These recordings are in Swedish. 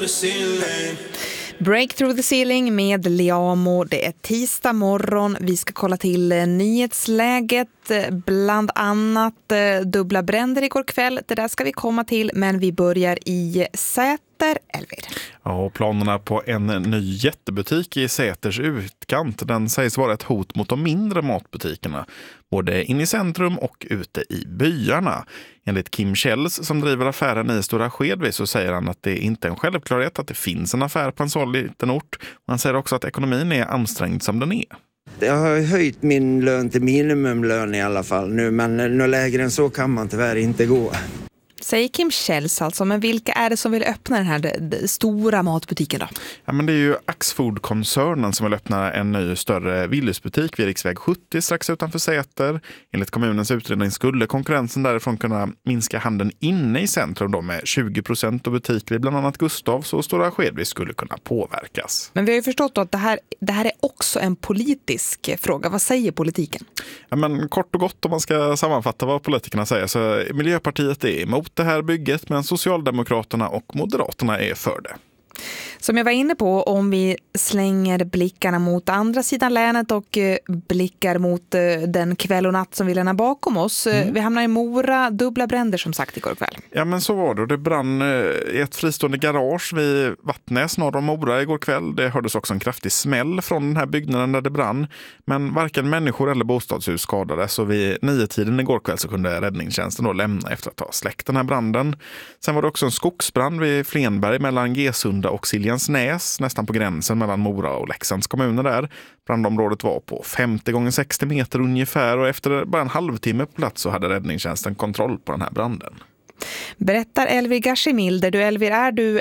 the ceiling. Break through the ceiling med Liamo. Det är tisdag morgon. Vi ska kolla till nyhetsläget. Bland annat dubbla bränder igår kväll. Det där ska vi komma till. Men vi börjar i Säter, Elvir. Ja, och planerna på en ny jättebutik i Säters utkant, den sägs vara ett hot mot de mindre matbutikerna. Både in i centrum och ute i byarna. Enligt Kim Kjells som driver affären i Stora Skedvi så säger han att det inte är en självklarhet att det finns en affär på en sån liten ort. Han säger också att ekonomin är ansträngd som den är. Jag har höjt min lön till minimumlön i alla fall nu, men något lägre än så kan man tyvärr inte gå. Säger Kim Kjells alltså, men vilka är det som vill öppna den här stora matbutiken då? Ja, men det är ju Axfood-koncernen som vill öppna en ny större Willys-butik vid riksväg 70 strax utanför Säter. Enligt kommunens utredning skulle konkurrensen därifrån kunna minska handeln inne i centrum då med 20% och butiker i bland annat Gustavs och Stora Skedvi skulle kunna påverkas. Men vi har ju förstått då att det här är också en politisk fråga. Vad säger politiken? Ja, men kort och gott om man ska sammanfatta vad politikerna säger så Miljöpartiet är emot det här bygget men Socialdemokraterna och Moderaterna är för det. Som jag var inne på, om vi slänger blickarna mot andra sidan länet och blickar mot den kväll och natt som vi lämnar bakom oss. Vi hamnar i Mora, dubbla bränder som sagt igår kväll. Ja men så var det. Det brann i ett fristående garage vid Vattnäs norr om Mora igår kväll. Det hördes också en kraftig smäll från den här byggnaden där det brann. Men varken människor eller bostadshus skadades och vid 9-tiden igår kväll så kunde räddningstjänsten då lämna efter att ha släckt den här branden. Sen var det också en skogsbrand vid Flenberg mellan Gesunda och Siljansnäs, nästan på gränsen mellan Mora och Leksands kommuner där. Brandområdet var på 50 x 60 meter ungefär och efter bara en halvtimme på plats så hade räddningstjänsten kontroll på den här branden. Berättar Elvir Gashimilder. Elvir, är du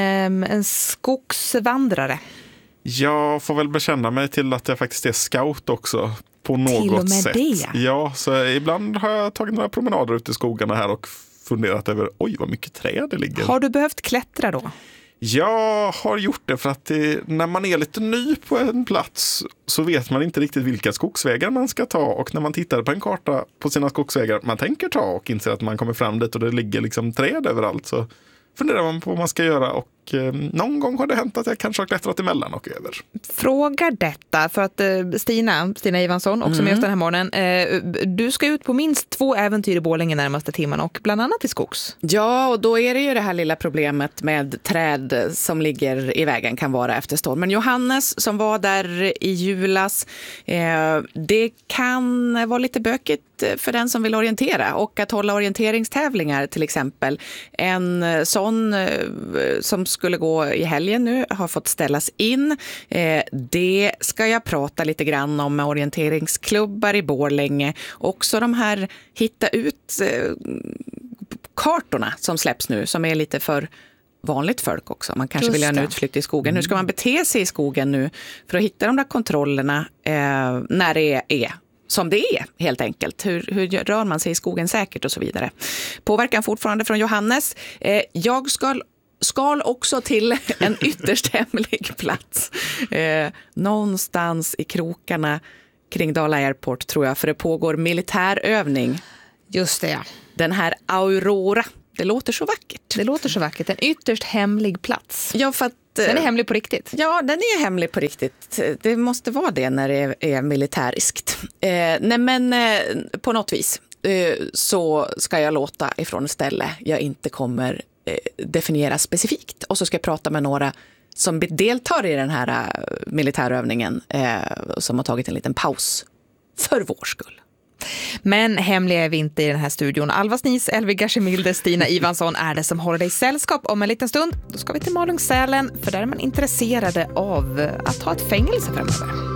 en skogsvandrare? Jag får väl bekänna mig till att jag faktiskt är scout också på något till och med sätt. Det? Ja, så ibland har jag tagit några promenader ut i skogarna här och funderat över vad mycket träd det ligger. Har du behövt klättra då? Jag har gjort det för att när man är lite ny på en plats så vet man inte riktigt vilka skogsvägar man ska ta och när man tittar på en karta på sina skogsvägar man tänker ta och inser att man kommer fram dit och det ligger liksom träd överallt så funderar man på vad man ska göra och någon gång har det hänt att jag kanske har klättrat emellan och över. Frågar detta för att Stina Ivansson, också med oss den här morgonen. Du ska ut på minst 2 äventyr i Borlänge närmaste timmen och bland annat i skogs. Ja, och då är det ju det här lilla problemet med träd som ligger i vägen kan vara efter stormen. Johannes som var där i julas, det kan vara lite bökigt för den som vill orientera och att hålla orienteringstävlingar till exempel. En sån som skulle gå i helgen nu har fått ställas in. Det ska jag prata lite grann om med orienteringsklubbar i Borlänge. Också de här hitta ut kartorna som släpps nu som är lite för vanligt folk också. Man kanske vill göra en utflykt i skogen. Hur ska man bete sig i skogen nu för att hitta de där kontrollerna när det är som det är helt enkelt. Hur rör man sig i skogen säkert och så vidare. Påverkan fortfarande från Johannes. Jag skal också till en ytterst hemlig plats. Någonstans i krokarna kring Dala Airport tror jag. För det pågår militärövning. Just det, ja. Den här Aurora. Det låter så vackert. Det låter så vackert. En ytterst hemlig plats. Ja, för att den är hemlig på riktigt. Ja, den är hemlig på riktigt. Det måste vara det när det är militäriskt. Nej, men på något vis så ska jag låta ifrån ett ställe jag inte kommer definiera specifikt. Och så ska jag prata med några som deltar i den här militärövningen som har tagit en liten paus för vår skull. Men hemliga är vi inte i den här studion. Alva Snis, Elvir Gashimilder, Stina Ivansson är det som håller dig sällskap. Om en liten stund då ska vi till Malungssälen för där är man intresserade av att ha ett fängelse framöver.